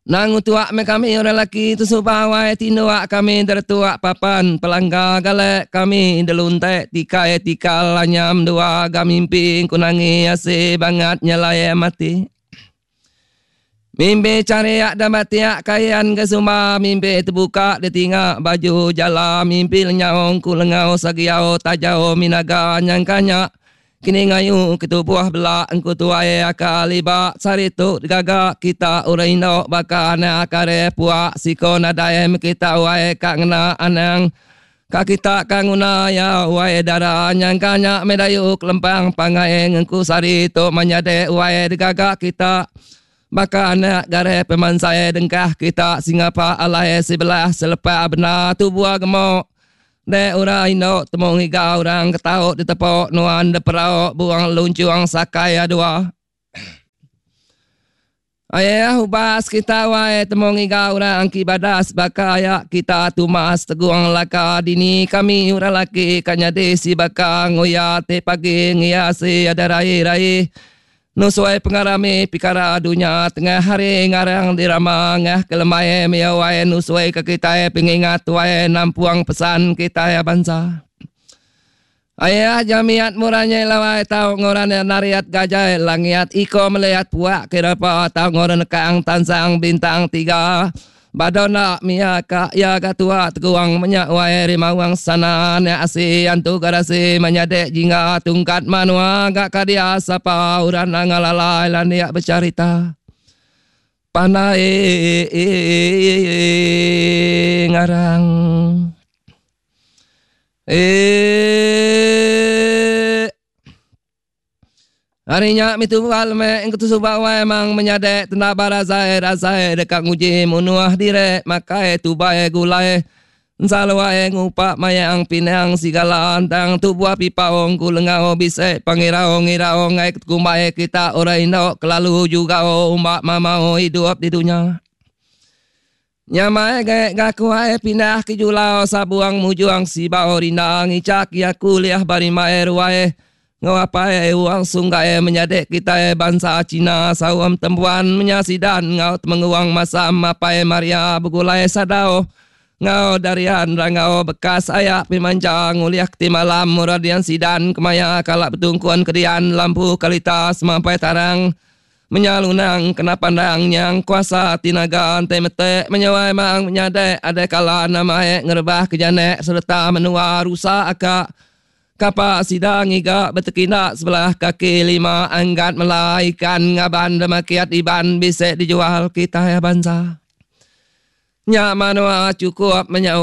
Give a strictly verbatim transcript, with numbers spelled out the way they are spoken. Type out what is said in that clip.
Nang utuak me kami orang laki tu subawai tinuak kami dertuak papan pelangga galek kami deluntek tikai tikal lanyam dua gamimping kunangi ase bangat nyalai mati. Mimpi cariak dan batiak kayan ke sumba mimpi terbuka ditingak baju jala mimpi lenyong ku lengau sagiau tajau minaga nyangkanya. Kini ngayu kita buah belak engku tuai akal libak sarituk digagak kita uraino baka na akare puak siko nadaem kita wae kak ngena anang kak kita kanguna ya wae dara nyangkanya medayuk lempang pangaeng engku sarituk manyade wae digagak kita baka na gare pemansai dengkah kita singapa alai sebelah selepas benar tu buah gemok. De urai no temong higa orang ketauk ditepok nuan de perauk buang luncuang sakai adua. Ayah ubas kita wae temong higa orang kibadas bakaya kita tumas teguang laka dini kami ura laki kanya desi baka ngoya te pagi ngiasi ada rai-rai. Nusuai pengarami pikara dunia tengah hari ngarang dirama ngah kelemai mia wae nusuai ke kita pengingat wae nampuang pesan kita ya bangsa. Ayah jamiat muranya lawai tau ngoran nariat gajah langiat iko melihat puak kira pa tau ngoran kaang tansang bintang tiga. Badona mia ka ya katua teguang menyak wae rimawang sana ne asi antu garasi menyadek jingga tungkat manua gak kadia sapa uran ngalalai lan ya bercarita panai ngarang eh harinya mitu walme engkutu subawa emang menyadek tenda barazai razai dekat nguji munuah direk makai tu bae gulai salwae ngupak mayang pinang sigala antang tu buah pipaong kulengau bisek pangirao ngirao ngai kumbae kita orang Indo kelalu juga umak mamau hidup di dunia. Nyamai gak gaku ae pindah ke julau sabuang mujuang si bau rindang icak ya kuliah bari mae ruae. Ngawapai uang sunggai menyadek kita bangsa Cina sawam tempuan menyasidan ngau menguang masa mapai Maria begulai sadau ngau darian rangau bekas ayak pimanjang uliak ti malam muradian sidan kemaya kalak betungkuan kedian lampu kalitas mampai tarang menyalunang kena pandang yang kuasa tinaga ante metek menyawai mang menyadek ada kala nama ngerebah kejanek serta menua rusak akak kapa sidang iga betekinak sebelah kaki lima anggat melaikan ngaban demakiat iban bisek dijual kita ya bangsa. Nyak manua cukup menyawa